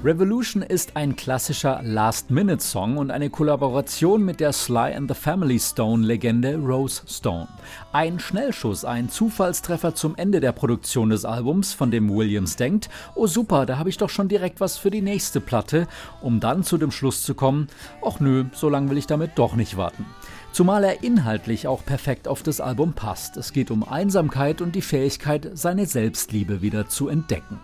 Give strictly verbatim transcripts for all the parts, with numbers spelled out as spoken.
Revolution ist ein klassischer Last-Minute-Song und eine Kollaboration mit der Sly and the Family Stone-Legende Rose Stone. Ein Schnellschuss, ein Zufallstreffer zum Ende der Produktion des Albums, von dem Williams denkt, oh super, da habe ich doch schon direkt was für die nächste Platte, um dann zu dem Schluss zu kommen, ach nö, so lange will ich damit doch nicht warten. Zumal er inhaltlich auch perfekt auf das Album passt. Es geht um Einsamkeit und die Fähigkeit, seine Selbstliebe wieder zu entdecken.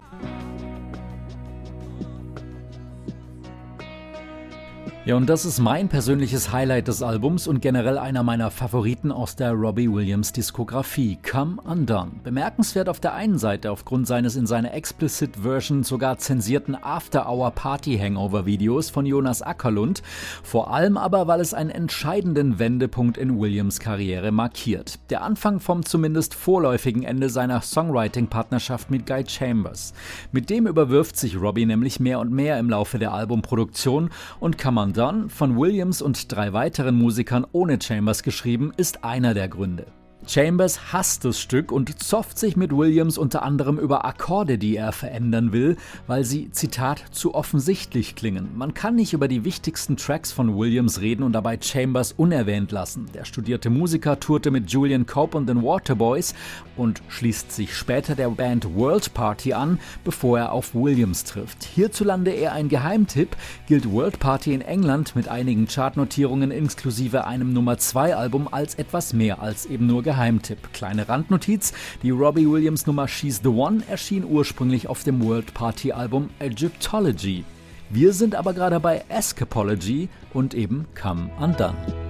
Ja, und das ist mein persönliches Highlight des Albums und generell einer meiner Favoriten aus der Robbie Williams Diskografie, Come Undone. Bemerkenswert auf der einen Seite aufgrund seines in seiner Explicit Version sogar zensierten After-Hour-Party-Hangover-Videos von Jonas Ackerlund, vor allem aber, weil es einen entscheidenden Wendepunkt in Williams Karriere markiert. Der Anfang vom zumindest vorläufigen Ende seiner Songwriting-Partnerschaft mit Guy Chambers. Mit dem überwirft sich Robbie nämlich mehr und mehr im Laufe der Albumproduktion und Come Undone, von Williams und drei weiteren Musikern ohne Chambers geschrieben, ist einer der Gründe. Chambers hasst das Stück und zofft sich mit Williams unter anderem über Akkorde, die er verändern will, weil sie, Zitat, zu offensichtlich klingen. Man kann nicht über die wichtigsten Tracks von Williams reden und dabei Chambers unerwähnt lassen. Der studierte Musiker tourte mit Julian Cope und den Waterboys und schließt sich später der Band World Party an, bevor er auf Williams trifft. Hierzulande eher ein Geheimtipp, gilt World Party in England mit einigen Chartnotierungen inklusive einem Nummer zwei Album als etwas mehr als eben nur Geheimtipp. Kleine Randnotiz, die Robbie Williams Nummer She's the One erschien ursprünglich auf dem World Party Album Egyptology. Wir sind aber gerade bei Escapology und eben Come Undone.